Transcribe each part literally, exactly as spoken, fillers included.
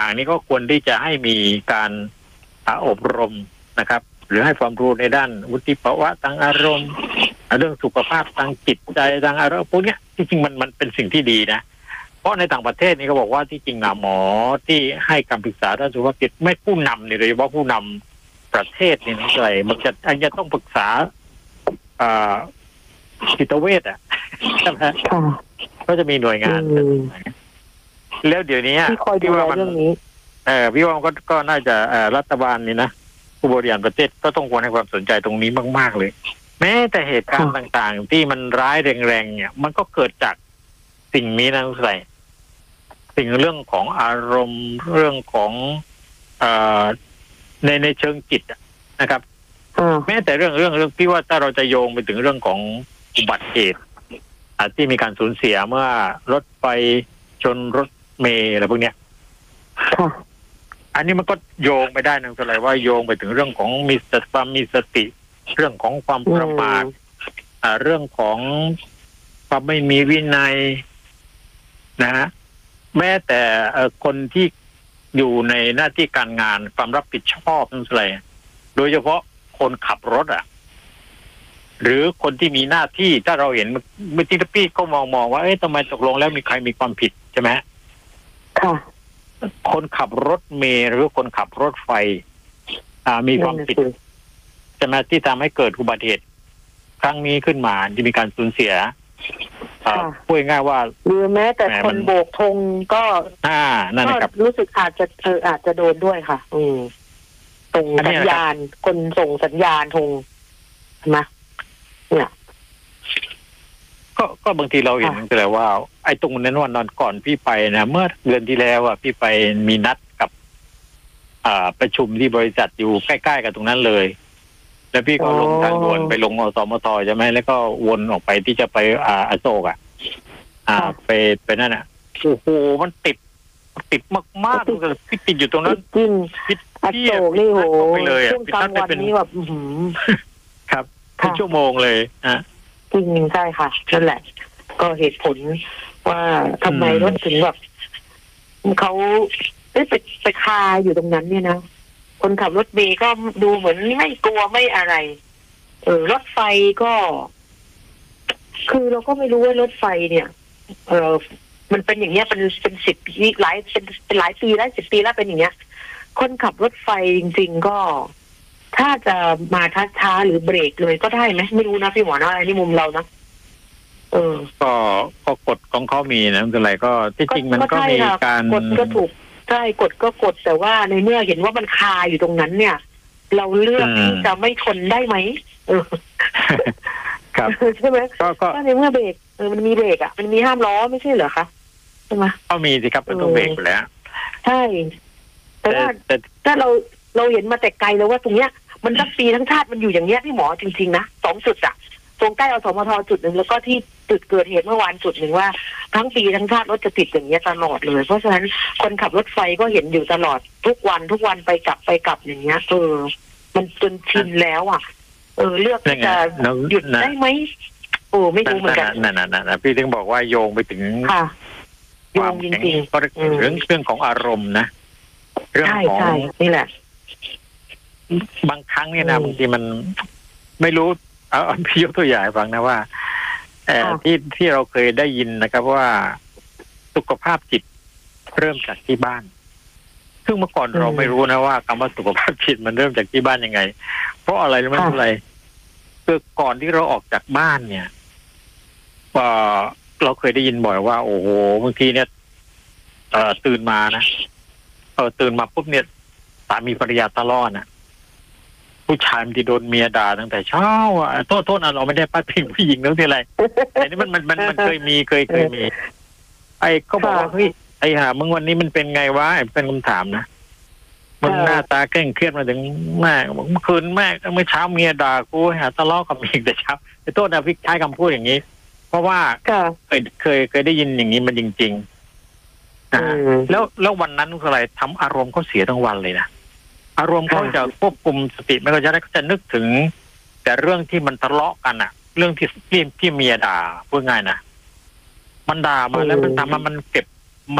างๆนี่ก็ควรที่จะให้มีการอบรมนะครับหรือให้ความรู้ในด้านวุฒิภาวะทางอารมณ์เรื่องสุขภาพทางจิตใจทางอารมณ์พวกนี้จริงๆมันมันเป็นสิ่งที่ดีนะเพราะในต่างประเทศนี่ก็บอกว่าที่จริงหมอที่ให้คำปรึกษาด้านสุขภาพจิตไม่ผู้นำเนี่ยโดยเฉพาะผู้นำประเทศนี่นะอะไรมันจะอันจะต้องปรึกษาจิตเวชอ่ะใช่ไหมก็จะมีหน่วยงานแล้วเดี๋ยวนี้พี่ว่ามันเออพี่ว่ามันก็ก็น่าจะรัฐบาลนี่นะผู้บริหารประเทศก็ต้องควรให้ความสนใจตรงนี้มากๆเลยแม้แต่เหตุการณ์ต่างๆที่มันร้ายแรงๆเนี่ยมันก็เกิดจากสิ่งนี้นะใส่สิ่งเรื่องของอารมณ์เรื่องของเอ่อในในเชิงจิตนะครับแม้แต่เรื่องเรื่องเรื่องพี่ว่าถ้าเราจะโยงไปถึงเรื่องของอุบัติเหตุที่มีการสูญเสียเมื่อรถไฟชนรถเมล์อะไรพวกเนี้ยอันนี้มันก็โยงไปได้นั่นก็เลยว่าโยงไปถึงเรื่องของมีสติความมีสติเรื่องของความประมาทอ่าเรื่องของความไม่มีวินัยนะฮะแม้แต่คนที่อยู่ในหน้าที่การงานความรับผิดชอบนั่นอะไรโดยเฉพาะคนขับรถอ่ะหรือคนที่มีหน้าที่ถ้าเราเห็นเมื่อกี้พี่ก็มองมองว่าเอ๊ะทำไมตกลงแล้วมีใครมีความผิดใช่ไหมค่ะคนขับรถเมล์หรือคนขับรถไฟอ่ามีความผิดใช่ไหมที่ทำให้เกิดอุบัติเหตุครั้งนี้ขึ้นมาที่มีการสูญเสียพูดง่ายว่าหรือแม้แต่คนโบกธงก็อ่านั่นแหละครับรู้สึกอาจจะเอออาจจะโดนด้วยค่ะอืมส่งสัญญาณคนส่งสัญญาณธงใช่ไหมเนี่ยก็ก็บางทีเราเห็นแต่ว่าไอ้ตรงนั้นวันนอนก่อนพี่ไปนะเมื่อเดือนที่แล้วอ่ะพี่ไปมีนัดกับอ่าประชุมที่บริษัทอยู่ใกล้ๆกับตรงนั้นเลยแล้วพี่ก็ลงทางด่วนไปลงอสมทใช่ไหมแล้วก็วนออกไปที่จะไปอ่าอโศกอ่ะอ่าไปไปนั่นอ่ะโอ้โหมันติดติดมากๆเลยพี่ติดอยู่ตรงนั้นจริงอโศกนี่โหไปเลยอ่ะพี่ตั้งวันนี้แบบครับเป็นชั่วโมงเลยอ่ะจริงใช่ค่ะนั่นแหละก็เหตุผลว่าทำไมรถถึงแบบเขาได้ไปไปคาอยู่ตรงนั้นเนี่ยนะคนขับรถเมล์ก็ดูเหมือนไม่กลัวไม่อะไรเออรถไฟก็คือเราก็ไม่รู้ว่ารถไฟเนี่ยเออมันเป็นอย่างเงี้ยเป็นเป็นสิบปีหลายเป็นเป็นหลายปีแล้วสิบปีแล้วเป็นอย่างเงี้ยคนขับรถไฟจริงๆก็ถ้าจะมาช้าๆหรือเบรกเลยก็ได้ไหมไม่รู้นะพี่หมอนะอันนี้มุมเรานะเออก็ก็กฎของเขามีนะอะไรก็ที่จริงมันก็มีการกฎก็ถูกใช่กฎก็กฎแต่ว่าในเมื่อเห็นว่ามันคาอยู่ตรงนั้นเนี่ยเราเลือกที่จะไม่ทนได้ไหมเออครับใช่ไหมก็ในเมื่อเบรกเออมันมีเบรกอ่ะมันมีห้ามล้อไม่ใช่เหรอคะใช่ไหมก็มีสิครับมันต้องเบรกอยู่แล้วใช่แต่ว่าถ้าเราเราเห็นมาแต่ไกลแล้วว่าตรงเนี้ยมันทั้งปีทั้งชาติมันอยู่อย่างเงี้ยพี่หมอจริงๆนะสองจุดอ่ะตรงใกล้อสมทจุดหนึ่งแล้วก็ที่จุดเกิดเหตุเมื่อวานจุดหนึ่งว่าทั้งปีทั้งชาติรถจะติดอย่างเงี้ยตลอดเลยเพราะฉะนั้นคนขับรถไฟก็เห็นอยู่ตลอดทุกวันทุกวันไปกลับไปกลับอย่างเงี้ยเออมันจนชินแล้วอ่ะเออเลือกที่จะหยุดได้ไหมโอ้ไม่รู้เหมือนกันนั่นนั่นนั่นพี่ถึงบอกว่าโยงไปถึงความจริงๆเรื่องเรื่องของอารมณ์นะเรื่องของนี่แหละบางครั้งเนี่ยนะบางทีมันไม่รู้เอาพี่ยกตัวอย่างฟังนะว่าเอ่อที่ที่เราเคยได้ยินนะครับว่าสุขภาพจิตเริ่มจากที่บ้านซึ่งเมื่อก่อนเราไม่รู้นะว่าคำว่าสุขภาพจิตมันเริ่มจากที่บ้านยังไงเพราะอะไรรู้ไหมอะไรคือก่อนที่เราออกจากบ้านเนี่ยเราเคยได้ยินบ่อยว่าโอ้โหบางทีเนี่ยเอ่อตื่นมานะเออตื่นมาปุ๊บเนี่ยสามีภรรยาทะเลาะนะผู้ชายมันที่โดนเมียด่าตั้งแต่เช้าอ่ะโทษโทษนะเราไม่ได้ป้าพิงผู้หญิงนั่นที่อะไรแต่นี่มันมันมันมันเคยมีเคยเคยมีไอ้เขาบอกว่าเฮ้ยไอ้ห่ามึงวันนี้มันเป็นไงวะเป็นคำถามนะมึงหน้าตาเคร่งเครียดมาถึงแม่เมื่อคืนแม่เมื่อเช้าเมียด่ากูหาทะเลาะกับเมียแต่เช้าไอ้โทษนะพี่ใช้คำพูดอย่างนี้เพราะว่าเคยเคยเคยได้ยินอย่างนี้มันจริงๆนะแล้วแล้ววันนั้นอะไรทำอารมณ์เขาเสียทั้งวันเลยนะอารมณ์เขาจะควบคุมสติไม่ก็จะได้ก็จะนึกถึงแต่เรื่องที่มันทะเลาะกันอะเรื่องที่ที่ที่เมียด่าพูดง่ายนะมันด่ามาแล้วมันทำมันมันเก็บมัน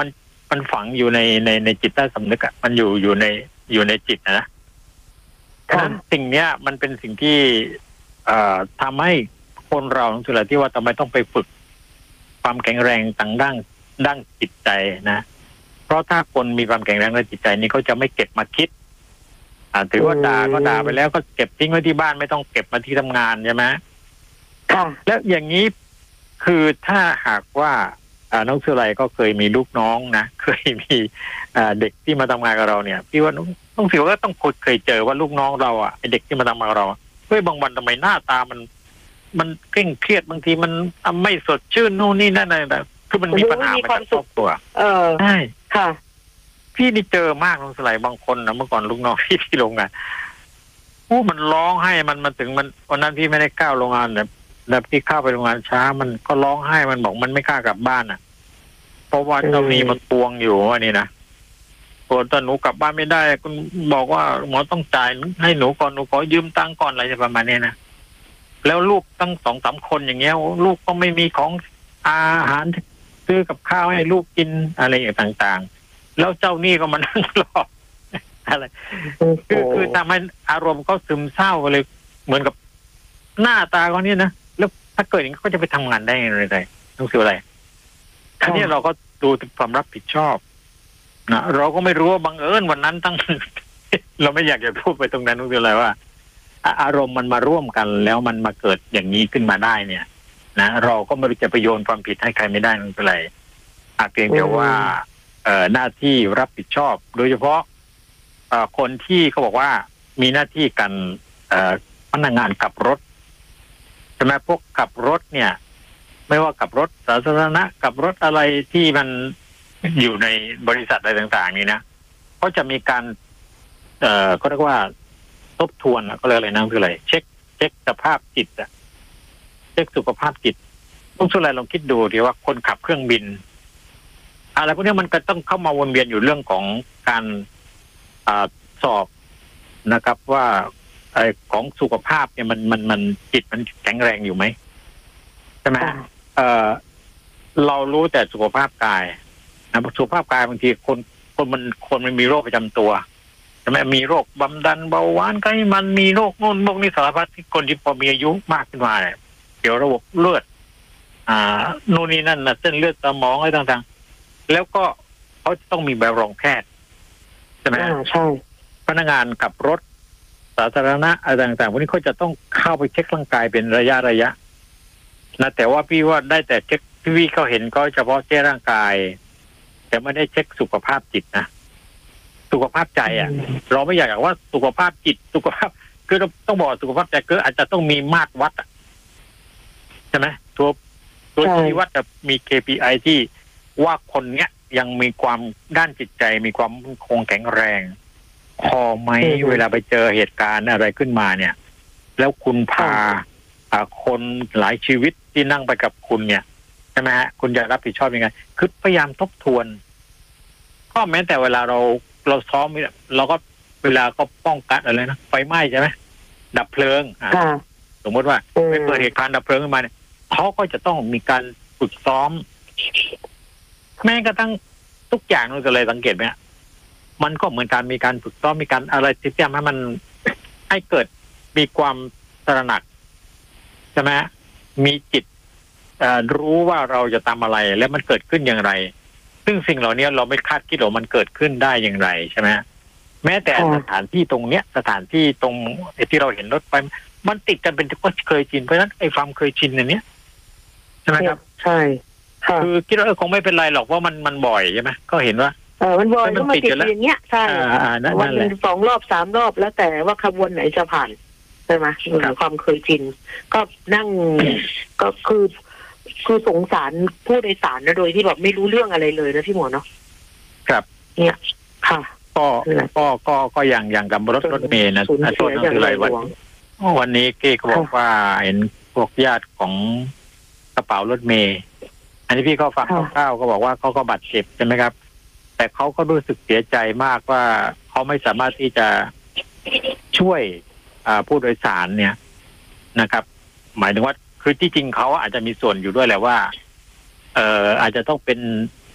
มันฝังอยู่ในในในจิตใต้สำนึกอะมันอยู่อยู่ในอยู่ในจิตนะเพราะฉะนั้นสิ่งเนี้ยมันเป็นสิ่งที่เอ่อทำให้คนเราสุดท้ายที่ว่าทำไมต้องไปฝึกความแข็งแรงทางด้านด้านจิตใจนะเพราะถ้าคนมีความแข็งแรงในจิตใจนี่เขาจะไม่เก็บมาคิดอ่าถือว่าด่าก็ด่าไปแล้วก็เก็บทิ้งไว้ที่บ้านไม่ต้องเก็บมาที่ทำงานใช่ไหมค่ะแล้วอย่างนี้คือถ้าหากว่าน้องสุไลก็เคยมีลูกน้องนะเคยมีเด็กที่มาทำงานกับเราเนี่ยพี่ว่าน้องสิวก็ต้องเคยเจอว่าลูกน้องเราอ่ะไอเด็กที่มาทำงานกับเราเฮ้ยบางวันทำไมหน้าตามันมันเคร่งเครียดบางทีมันไม่สดชื่นนู่นนี่นั่นอะไรแบบคือมันมีปัญหามาจากครอบครัวเออใช่ค่ะพี่นี่เจอมากน้องสุไลบางคนนะเมื่อก่อนลูกน้องพี่ที่โรงงานโอ้มันร้องไห้มันมันถึงมันวันนั้นพี่ไม่ได้ก้าวโรงงานแบบแล้วพี่เข้าไปโรงงานช้ามันก็ร้องไห้มันบอกมันไม่กล้ากลับบ้านอ่ะเพราะว่าเจ้าหนี้มันทวงอยู่ว่านี่นะตัวตอนหนูกลับบ้านไม่ได้คุณบอกว่าหมอต้องจ่ายให้หนูก่อนหนูขอยืมตังค์ก่อนอะไรประมาณนี้นะแล้วลูกตั้งสองสามคนอย่างเงี้ยลูกก็ไม่มีของอาหารซื้อกับข้าวให้ลูกกินอะไรอย่างต่างๆแล้วเจ้าหนี้ก็มานั่งรออะไรคือคือทำให้อารมณ์เขาซึมเศร้าเลยเหมือนกับหน้าตาเขาเนี่ยนะแล้วถ้าเกิดอย่างนี้เขาจะไปทำงานได้ยังไงต้องสื่ออะไรอันนี้เราก็ดูถึงความรับผิดชอบนะเราก็ไม่รู้ว่าบังเอิญวันนั้นตั้ง เราไม่อยากจะพูดไปตรงนั้นต้องสื่ออะไรว่าอารมณ์มันมาร่วมกันแล้วมันมาเกิดอย่างนี้ขึ้นมาได้เนี่ยนะเราก็ไม่รู้จะไปโยนความผิดให้ใครไม่ได้นั่นเป็นไรอาเพียงแต่ว่าเอ่อหน้าที่รับผิดชอบโดยเฉพาะเอ่อคนที่เขาบอกว่ามีหน้าที่กันเอ่อพนักงานขับรถใช่ไหมพวกขับรถเนี่ยไม่ว่าขับรถสาธารณะขับรถอะไรที่มันอยู่ในบริษัทอะไรต่างๆนี่นะก็จะมีการเอ่อเขาเรียกว่าทบทวนก็เลยอะไรนั่นคืออะไรเช็คเช็คสภาพจิตอะเช็คสุขภาพจิตต้องสุดอะไรลองคิดดูดีว่าคนขับเครื่องบินอะไรพวกนี้มันก็ต้องเข้ามาวนเวียนอยู่เรื่องของการอ่าสอบนะครับว่าไอ้ของสุขภาพเนี่ยมันมันมันจิตมันแข็งแรงอยู่ไหมใช่ไหมเออเรารู้แต่สุขภาพกายนะสุขภาพกายบางทีคนคนมันคนมันมีโรคประจำตัวใช่ไหมมีโรคความดันเบาหวานไขมันมีโรคโน่นโรคนี้สารพัดที่คนที่พอมีอายุมากขึ้นมาเนี่ยเกี่ยวระบบเลือดอ่าโน่นนี่นั่นนะเส้นเลือดสมองอะไรต่างๆแล้วก็เขาจะต้องมีใบรองแพทย์ใช่ไหมใช่พนักงานขับรถสาธารณะอะไรต่างๆพวกนี้เขาจะต้องเข้าไปเช็คร่างกายเป็นระยะระยะนะแต่ว่าพี่ว่าได้แต่เช็คพี่เขาเห็นก็เฉพาะเช็คร่างกายแต่ไม่ได้เช็คสุขภาพจิตนะสุขภาพใจอ่ะเราไม่อยากว่าสุขภาพจิตสุขภาพคือเราต้องบอกสุขภาพใจคืออาจจะต้องมีมาตรวัดใช่ไหมตัวตัวชี้วัดจะมี เค พี ไอ ที่ว่าคนเนี้ยยังมีความด้านจิตใจมีความคงแข็งแรงพอไหมเวลาไปเจอเหตุการณ์อะไรขึ้นมาเนี่ยแล้วคุณพาคนหลายชีวิตที่นั่งไปกับคุณเนี่ยใช่ไหมฮะคุณจะรับผิดชอบยังไงคือพยายามทบทวนก็แม้แต่เวลาเราเราซ้อมเราก็เวลาก็ป้องกันอะไรนะไฟไหม้ใช่ไหมดับเพลิงสมมติว่าไม่เกิดเหตุการณ์ดับเพลิงขึ้นมาเนี่ยเขาก็จะต้องมีการฝึกซ้อมแม้กระทั่งทุกอย่างเราจะเลยสังเกตไหมมันก็เหมือนการมีการฝึกซ้อมมีการอะไรที่ทำให้มันให้เกิดมีความตระหนักใช่ไหมมีจิตรู้ว่าเราจะทำอะไรและมันเกิดขึ้นอย่างไรซึ่งสิ่งเหล่านี้เราไม่คาดคิดว่ามันเกิดขึ้นได้อย่างไรใช่ไหมแม้แต่สถานที่ตรงเนี้ยสถานที่ตรงที่เราเห็นรถไฟมันติดกันเป็นก็เคยชินเพราะฉะนั้นไอ้ความเคยชินอันเนี้ยใช่ไหมครับใช่คือคิดว่าคงไม่เป็นไรหรอกเพราะมันมันบ่อยใช่ไหมก็เห็นว่าเออมันบ่อยก็มาติดอย่างเงี้ยใช่วันหนึ่งสองรอบสามรอบแล้วแต่ว่าขบวนไหนจะผ่านใช่ไหมหรือความเคยชินก็นั่งก็คือคือสงสารผู้โดยสารนะโดยที่แบบไม่รู้เรื่องอะไรเลยนะพี่หมอเนาะครับเนี่ยค่ะก็ก็ก็ก็อย่างอย่างกับรถรถเมล์นะอาทิตย์นั้นคืออะไรวันวันนี้เก้ก็บอกว่าเห็นพวกญาติของกระเป๋ารถเมล์อันนี้พี่เขาฟังคร่าวๆก็บอกว่าเขาก็บาดเจ็บใช่ไหมครับแต่เขาก็รู้สึกเสียใจมากว่าเขาไม่สามารถที่จะช่วยผู้โดยสารเนี่ยนะครับหมายถึงว่าคือที่จริงเขาอาจจะมีส่วนอยู่ด้วยแหละว่าเอ่ออาจจะต้องเป็นค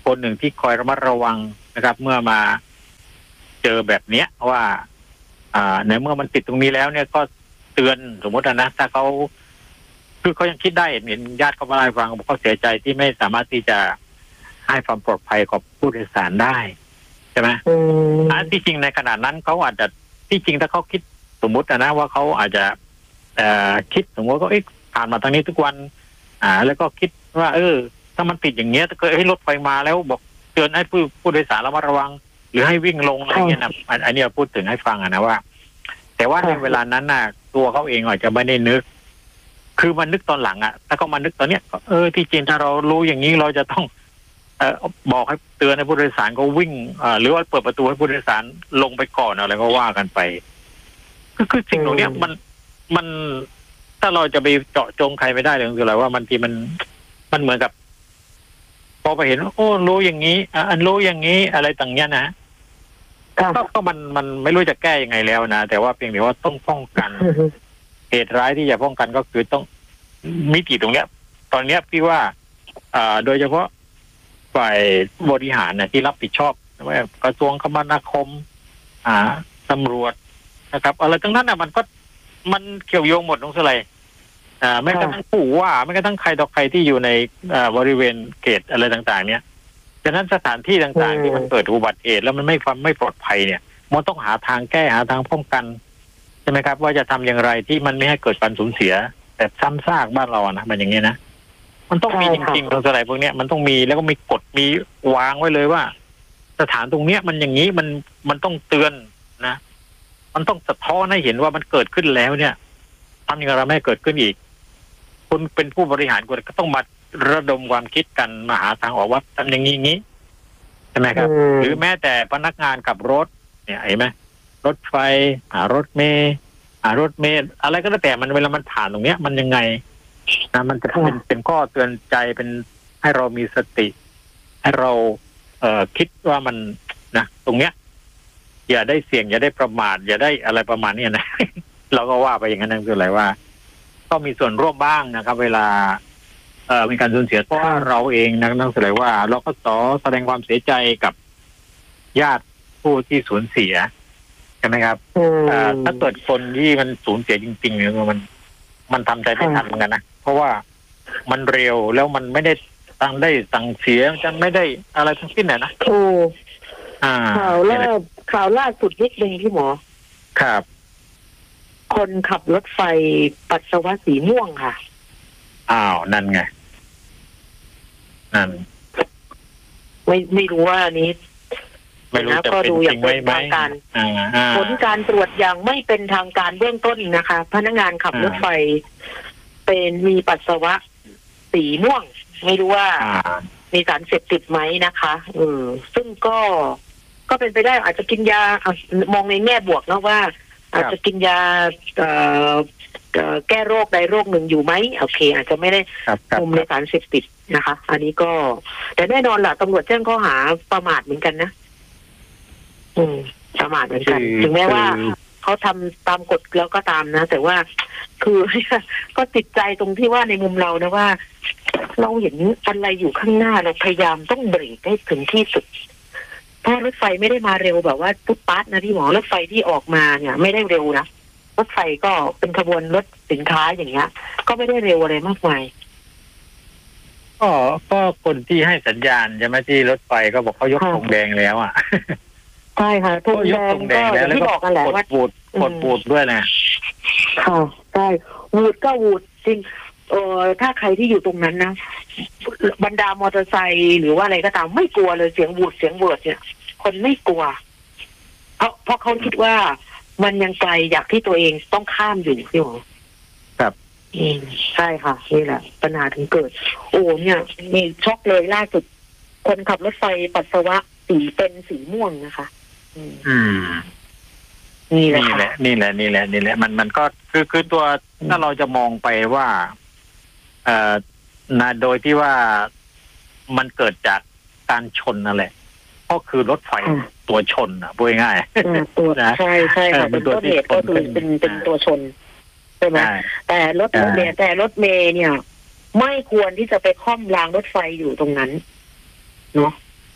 คนหนึ่งที่คอยระมัดระวังนะครับ เมื่อมาเจอแบบเนี้ยว่า อ่าในเมื่อมันติดตรงนี้แล้วเนี่ยก็เตือนสมมตินะถ้าเขาคือเขายังคิดได้เห็นญาติเขามาเล่าให้ฟังบอกเขาเสียใจที่ไม่สามารถที่จะให้ความปลอดภัยกับผู้โดยสารได้ใช่ไหมอันที่จริงในขณะนั้นเขาอาจจะที่จริงถ้าเขาคิดสมมตินะว่าเขาอาจจะเอ่อคิดสมมติก็เอ๊ะผ่านมาทางนี้ทุกวัน อ่า แล้วก็คิดว่าเออถ้ามันติดอย่างเงี้ยถ้าเกิดให้รถไฟมาแล้วบอกเตือนให้ผู้ผู้โดยสารระมัดระวังหรือให้วิ่งลงอะไรเงี้ยนะอันนี้เราพูดถึงให้ฟังอะนะว่าแต่ว่าในเวลานั้นน่ะตัวเขาเองอาจจะไม่ได้นึกคือมันนึกตอนหลังอ่ะถ้าเขามานึกตอนเนี้ยเออที่จริงถ้าเรารู้อย่างนี้เราจะต้องเอ่อบอกให้เตือนให้ผู้โดยสารก็วิ่งอ่าหรือว่าเปิดประตูให้ผู้โดยสารลงไปก่อนอะไรก็ว่ากันไปก็คือสิ่งตรงเนี้ยมันมันถ้าเราจะไปเจาะจงใครไม่ได้เลยคืออะไรว่ามันทีมันมันเหมือนกับพอไปเห็นโอ้รู้อย่างนี้อันรู้อย่างนี้อะไรต่างเนี้ยนะก็ก็มันมันไม่รู้จะแก้ยังไงแล้วนะแต่ว่าเพียงแต่ว่าต้องป้องกันเหตุร้ายที่จะป้องกันก็คือต้องมิติตรงเนี้ยตอนเนี้ยพี่ว่าอ่าโดยเฉพาะฝ่ายบริหารนะที่รับผิดชอบว่ากระทรวงคมนาคมอ่าตำรวจนะครับอะไรทั้งนั้นอ่ะมันก็มันเกี่ยวโยงหมดตรงส่วนอะไรอ่าไม่กระทั่งผู้ว่าไม่กระทั่งใครต่อใครที่อยู่ในอ่าบริเวณเขตอะไรต่างๆเนี้ยฉะนั้นสถานที่ต่างๆที่มันเกิดอุบัติเหตุแล้วมันไม่ความไม่ปลอดภัยเนี่ยมันต้องหาทางแก้หาทางป้องกันใช่ไหมครับว่าจะทำอย่างไรที่มันไม่ให้เกิดการสูญเสียแต่ซ้ำซากบ้านเรานะมันอย่างนี้นะมันต้องมีจริงๆตรงส่วนอะไรพวกนี้มันต้องมีแล้วก็มีกฎมีวางไว้เลยว่าสถานตรงเนี้ยมันอย่างนี้มันมันต้องเตือนนะมันต้องสะท้อนให้เห็นว่ามันเกิดขึ้นแล้วเนี่ยทำอย่างไรไม่ให้เกิดขึ้นอีกคุณเป็นผู้บริหารคุณก็ต้องมาระดมความคิดกันมาหาทางออกว่าทำอย่างนี้อย่างนี้ใช่ไหมครับหรือแม้แต่พนักงานขับรถเนี่ยเห็นไหมรถไฟหารถเมล์หารถเมล์อะไรก็แล้วแต่มันเวลามันผ่านตรงเนี้ยมันยังไงนะมันจะเป็นเป็นข้อเตือนใจเป็นให้เรามีสติให้เราเอ่อคิดว่ามันนะตรงเนี้ยอย่าได้เสี่ยงอย่าได้ประมาทอย่าได้อะไรประมาณนี้นะ เราก็ว่าไปอย่างนั้นนั่นคืออะไรว่าก็มีส่วนร่วมบ้างนะครับเวลาเอ่อมีการสูญเสียเพราะว่าเราเองนะนั่นคืออะไรว่าเราก็ขอแสดงความเสียใจกับญาติผู้ที่สูญเสียใช่ไหมครับถ้าเกิดคนที่มันสูญเสียจริงๆเนี่ยมันมันทำใจไม่ทันเหมือนกันนะเพราะว่ามันเร็วแล้วมันไม่ได้ตั้งได้สั่งเสียจะไม่ได้อะไรทั้งสิ้นนะถูกข่าวล่าข่าวล่าสุดนิดนึงพี่หมอครับคนขับรถไฟปัสสาวะสีม่วงค่ะอ้าวนั่นไงนั่นไม่ไม่รู้ว่านี้ไม่รู้จะเป็นจริงไหมไหมผลการตรวจอย่างไม่เป็นทางการเบื้องต้นนะคะพนักงานขับรถไฟเป็นมีปัสสาวะสีม่วงไม่รู้ว่ามีสารเสพติดไหมนะคะเออซึ่งก็ก็เป็นไปได้อาจจะกินยามองในแง่บวกนะว่าอาจจะกินยาแก้โรคใดโรคหนึ่งอยู่ไหมโอเคอาจจะไม่ได้คุมในสารเสพติดนะคะอันนี้ก็แต่แน่นอนแหละตำรวจแจ้งข้อหาประมาทเหมือนกันนะอืมประมาทเหมือนกันถึงแม้ว่าเขาทำตามกฎแล้วก็ตามนะแต่ว่าคือก็ติดใจตรงที่ว่าในมุมเรานะว่าเราเห็นอะไรอยู่ข้างหน้าเราพยายามต้องเบรกให้ถึงที่สุดเพราะรถไฟไม่ได้มาเร็วแบบว่าปุ๊บปั๊บนะพี่หมอรถไฟที่ออกมาเนี่ยไม่ได้เร็วนะรถไฟก็เป็นขบวนรถสินค้าอย่างเงี้ยก็ไม่ได้เร็วอะไรมากมายก็ก็คนที่ให้สัญญาณใช่ไหมที่รถไฟก็บอกเขายกธงแดงแล้วอ่ะใช่ค่ะธงแดงก็ที่บอกกันแหละว่าปูดกดปูดด้วยนะค่ะใช่วูดก็วูดจริงเออถ้าใครที่อยู่ตรงนั้นนะบรรดามอเตอร์ไซค์หรือว่าอะไรก็ตามไม่กลัวเลยเสียงวูดเสียงเวิร์ดเนี่ยคนไม่กลัวเพราะเพราะเขาคิดว่ามันยังไกลอยากที่ตัวเองต้องข้ามอยู่พี่หมอครับอืมใช่ค่ะนี่แหละปัญหาถึงเกิดโอ้เนี่ยมีช็อกเลยล่าสุดคนขับรถไฟปัสสาวะสีเป็นสีม่วงนะคะอืมนี่แหละนี่แหละนี่แหละนี่แหละมันมันก็คือคือตัวถ้าเราจะมองไปว่าเอ่อนะโดยที่ว่ามันเกิดจากการชนนั่นแหละก็คือรถไฟตัวชนอ่ะพูดง่ายๆตัวใช่ใช่ค่ะเป็นตัวเหตุก็คือเป็นเป็นตัวชนใช่ไหมแต่รถเมล์แต่รถเมล์เนี่ยไม่ควรที่จะไปค่อมรางรถไฟอยู่ตรงนั้นเนาะ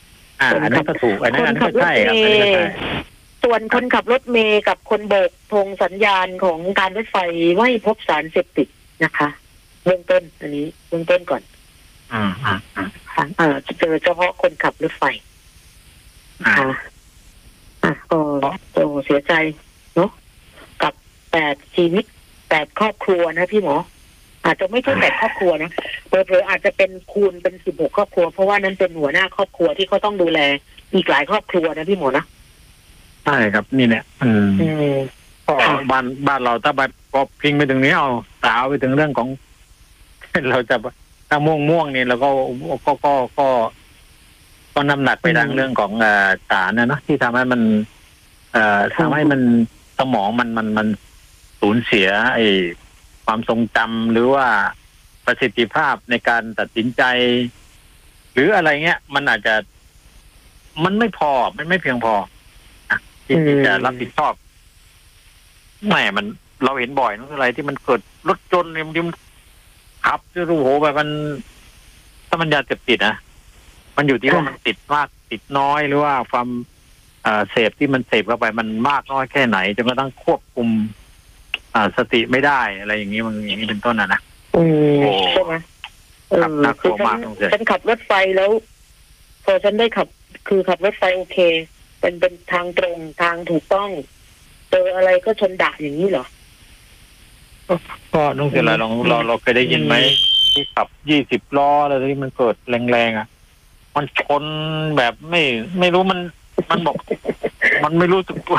อ่าอันนั้นก็ถูกอันนั้นก็ใช่ครับอันนี้ก็ใช่ส่วนคนขับรถเมย์กับคนโบกธงสัญญาณของการรถไฟไม่พบสารเสพติดนะคะเบื้องต้นอันนี้เบื้องต้นก่อนอ่าอ่าอ่าอ่าเจอเฉพาะคนขับรถไฟค่ะอ่ะก็โอ้เสียใจเนาะกับแปดชีวิตแปดครอบครัวนะพี่หมออาจจะไม่ใช่แปดครอบครัวนะเผลอๆอาจจะเป็นคูณเป็นสิบหกครอบครัวเพราะว่านั้นเป็นหัวหน้าครอบครัวที่เขาต้องดูแลอีกหลายครอบครัวนะพี่หมอนะใช่ครับนี่เนี่ยอืมก็บ้านบ้านเราถ้าไปพอพิงไปถึงนี้เอาสาวไปถึงเรื่องของเราจะถ้าม่วงม่วงเนี่ยเราก็ก็ก็ก็ก็น้ำหนักไปทางเรื่องของเอ่อสารนะเนาะที่ทำให้มัน เอ่อทำให้มันสมองมันมันมันสูญเสียไอ้ความทรงจำหรือว่าประสิทธิภาพในการตัดสินใจ หรืออะไรเงี้ยมันอาจจะมันไม่พอมันไม่เพียงพอที่จะรับผิดชอบแหมมันเราเห็นบ่อยนั่นอะไรที่มันเกิดรถจนเนี่ยมันขับจะรู้โหแบบมันถ้ามันยาเสพติดนะมันอยู่ที่ว่ามันติดมากติดน้อยหรือว่าความเสพที่มันเสพเข้าไปมันมากน้อยแค่ไหนจนกระทั่งควบคุมสติไม่ได้อะไรอย่างนี้มันอย่างนี้เป็นต้นนะนะอืมใช่ไหมเออคือฉันฉันขับรถไฟแล้วพอฉันได้ขับคือขับรถไฟโอเคเป็นเป็นทางตรงทางถูกต้องเจออะไรก็ชนด่าอย่างนี้เหรอก็น้องเสียอะไรลองเราเราเคยได้ยินไหมที่ขับยี่สิบล้ออะไรที่มันเกิดแรงๆอ่ะมันชนแบบไม่ไม่รู้มันมันบอกมันไม่รู้สึกตัว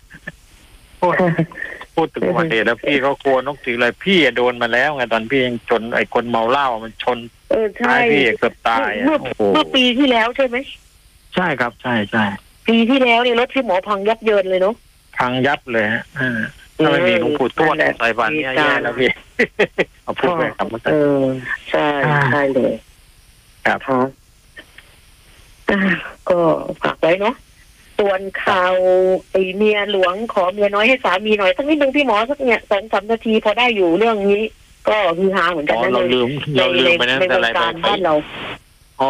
พูดถึงวันเดียวแล้วพี่เขากลัวนกสีอะไรพี่โดนมาแล้วไงตอนพี่ยังชนไอ้คนเมาเหล้ามันชนเออใช่พี่เกือบตายเมื่อเมื่อปีที่แล้วใช่ไหมใช่ครับใช่ใช่ปีที่แล้วนี่รถที่หมอพังยับเยินเลยเนาะพังยับเลยฮะถ้าไม่มีหลวงปู่ทวดใส่บาตรเนี่ยแย่แล้วพี่เอาพูดไปครับเออใช่ใช่เลยครับก็ฝากไว้เนาะส่วนข่าวไอเมียหลวงขอเมียน้อยให้สามีหน่อยสักนิดนึงพี่หมอสักเนี่ยสองสามนาทีพอได้อยู่เรื่องนี้ก็ฮือฮาเหมือนกันนะเราลืมเราลืมไปนั่นแต่อะไรไปบ้านเราอ๋อ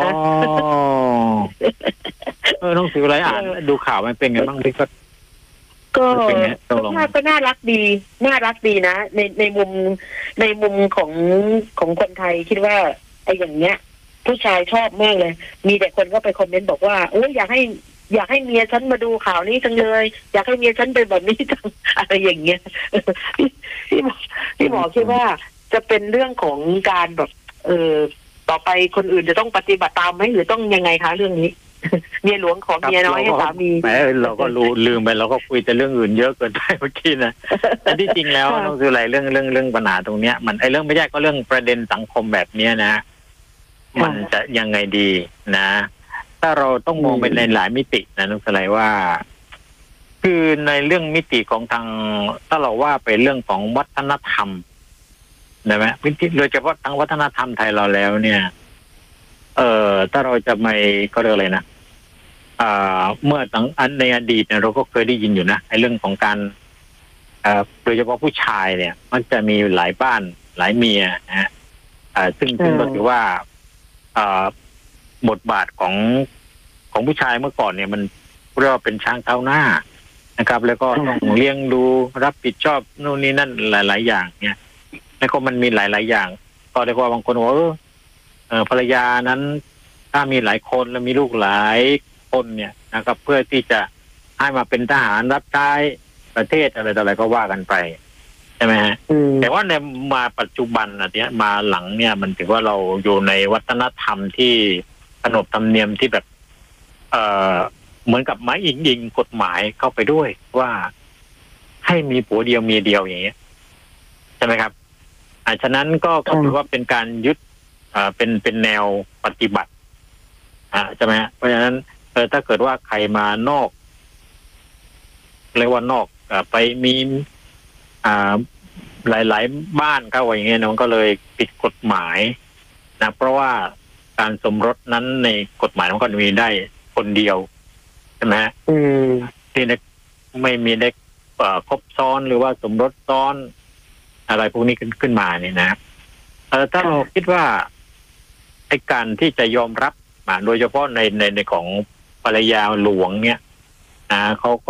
เออต้องสิวอะไรอ่านดูข่าวมันเป็นไงบ้างพี่ก็ก็ก็น่ารักดีน่ารักดีนะในในมุมในมุมของของคนไทยคิดว่าไอ้อย่างเนี้ยผู้ชายชอบมากเลยมีแต่คนก็ไปคอมเมนต์บอกว่าโอ้ยอยากให้อยากให้เมียฉันมาดูข่าวนี้จังเลยอยากให้เมียฉันเป็นแบบนี้จังอะไรอย่างเงี้ยพี่หมอพี่หมอคิดว่าจะเป็นเรื่องของการแบบเออต่อไปคนอื่นจะต้องปฏิบัติตามไหมหรือต้องยังไงคะเรื่องนี้เมียหลวงของเมียน้อยให้สามีแหมเราก็รู้ลืมไปเราก็คุยแต่เรื่องอื่นเยอะเกินไปเมื่อกี้นะแต่ที่จริงแล้วต้องคืออะไรเรื่องเรื่องเรื่องปัญหาตรงเนี้ยมันไอ้เรื่องไม่ใช่ก็เรื่องประเด็นสังคมแบบเนี้ยนะมันจะยังไงดีนะถ้าเราต้องมองไปในหลายมิตินะน้องสไลว่าคือในเรื่องมิติของทางถ้าเราว่าไปเรื่องของวัฒนธรรมนะไหมมิติโดยเฉพาะทางวัฒนธรรมไทยเราแล้วเนี่ยเอ่อถ้าเราจะไม่ก็เรียกอะไรนะอ่าเมื่อตั้งอันในอดีตเนี่ยเราก็เคยได้ยินอยู่นะไอ้เรื่องของการอ่าโดยเฉพาะผู้ชายเนี่ยมันจะมีหลายบ้านหลายเมียนะฮะอ่าซึ่งซึ่งก็ถือว่าอ่าบทบาทของของผู้ชายเมื่อก่อนเนี่ยมันเรียกว่าเป็นช้างเท้าหน้านะครับแล้วก็ต้องเลี้ยงดูรับผิดชอบนู่นนี่นั่นหลายๆอย่างเนี่ยแล้วก็มันมีหลายๆอย่างก็เรียกว่าบางคนว่าเออภรรยานั้นถ้ามีหลายคนแล้วมีลูกหลายคนเนี่ยนะครับเพื่อที่จะให้มาเป็นทหารรับใช้ประเทศอะไรต่ออะไรก็ว่ากันไปใช่ไหมฮะแต่ว่าในมาปัจจุบันอ่ะเนี้ยมาหลังเนี่ยมันถือว่าเราอยู่ในวัฒนธรรมที่ขนบธรรมเนียมที่แบบเอ่อเหมือนกับไม้อิงยิงกฎหมายเข้าไปด้วยว่าให้มีผัวเดียวเมียเดียวอย่างเงี้ยใช่ไหมครับอ่าฉะนั้นก็ก็ถือว่าเป็นการยึดอ่าเป็นเป็นแนวปฏิบัติอ่าใช่ไหมเพราะฉะนั้นเออถ้าเกิดว่าใครมานอกเรียกว่านอกอ่าไปมีอ่าหลายๆบ้านเข้าอย่างเงี้ยมันก็เลยผิดกฎหมายนะเพราะว่าการสมรสนั้นในกฎหมายมันก็มีได้คนเดียวใช่ไหมที่ไม่มีได้ครบซ้อนหรือว่าสมรสซ้อนอะไรพวกนี้ขึ้นขึ้นมาเนี่ยนะเออถ้าเราคิดว่าไอ้การที่จะยอมรับมาโดยเฉพาะในในในของภรรยาหลวงเนี่ยนะเขา